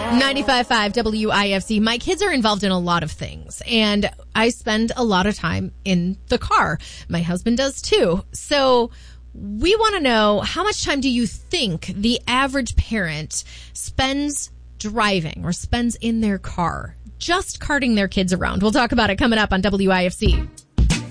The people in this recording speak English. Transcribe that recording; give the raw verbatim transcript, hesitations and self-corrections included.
ninety-five point five W I F C. My kids are involved in a lot of things, and I spend a lot of time in the car. My husband does too. So we want to know, how much time do you think the average parent spends driving or spends in their car, just carting their kids around? We'll talk about it coming up on W I F C.